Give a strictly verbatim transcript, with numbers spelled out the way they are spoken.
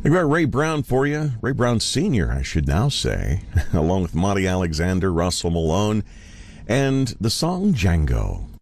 I got Ray Brown for you. Ray Brown Senior, I should now say, along with Monty Alexander, Russell Malone, and the song Django.